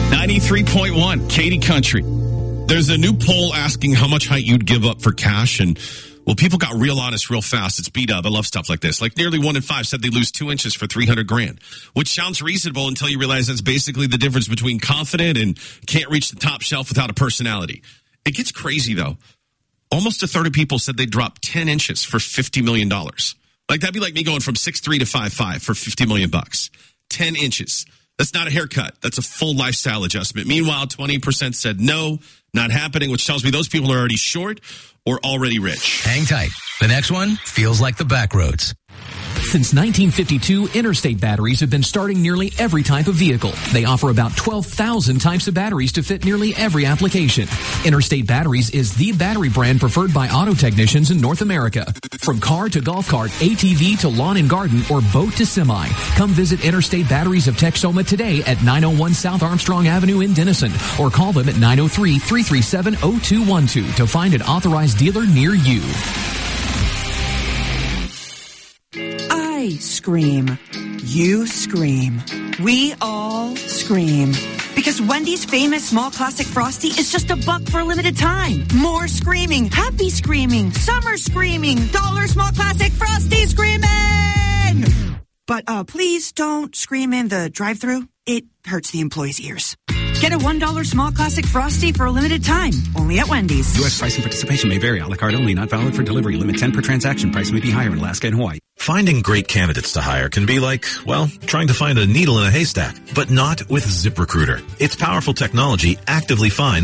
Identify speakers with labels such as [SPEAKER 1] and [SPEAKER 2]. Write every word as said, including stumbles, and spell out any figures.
[SPEAKER 1] ninety-three point one, Katy Country. There's a new poll asking how much height you'd give up for cash, and well, people got real honest real fast. It's B-Dub. I love stuff like this. Like nearly one in five said they lose two inches for three hundred grand, which sounds reasonable until you realize that's basically the difference between confident and can't reach the top shelf without a personality. It gets crazy, though. Almost a third of people said they'd drop ten inches for fifty million dollars. Like, that'd be like me going from six three to five five for fifty million bucks. ten inches. That's not a haircut. That's a full lifestyle adjustment. Meanwhile, twenty percent said no, not happening, which tells me those people are already short or already rich.
[SPEAKER 2] Hang tight. The next one feels like the back roads.
[SPEAKER 3] Since nineteen fifty-two, Interstate Batteries have been starting nearly every type of vehicle. They offer about twelve thousand types of batteries to fit nearly every application. Interstate Batteries is the battery brand preferred by auto technicians in North America. From car to golf cart, A T V to lawn and garden, or boat to semi, come visit Interstate Batteries of Texoma today at nine oh one South Armstrong Avenue in Denison, or call them at nine oh three, three three seven, oh two one two to find an authorized dealer near you.
[SPEAKER 4] I scream. You scream. We all scream. Because Wendy's famous small classic Frosty is just a buck for a limited time. More screaming. Happy screaming. Summer screaming. Dollar small classic Frosty screaming! But uh, please don't scream in the drive-thru. It hurts the employees' ears. Get a one dollar small classic Frosty for a limited time. Only at Wendy's.
[SPEAKER 5] U S price and participation may vary. A la carte only. Not valid for delivery. Limit ten per transaction. Price may be higher in Alaska and Hawaii.
[SPEAKER 6] Finding great candidates to hire can be like, well, trying to find a needle in a haystack, but not with ZipRecruiter. Its powerful technology actively finds